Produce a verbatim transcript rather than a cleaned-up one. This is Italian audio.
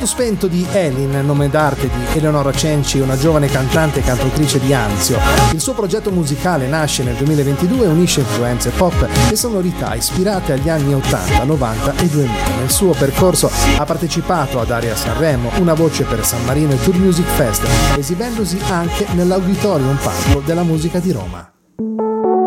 Volto spento di Elin, nome d'arte di Eleonora Cenci, una giovane cantante e cantautrice di Anzio. Il suo progetto musicale nasce nel duemilaventidue e unisce influenze pop e sonorità ispirate agli anni ottanta, novanta e duemila. Nel suo percorso ha partecipato ad Aria Sanremo, Una voce per San Marino e Tour Music Fest, esibendosi anche nell'Auditorium Palco della Musica di Roma.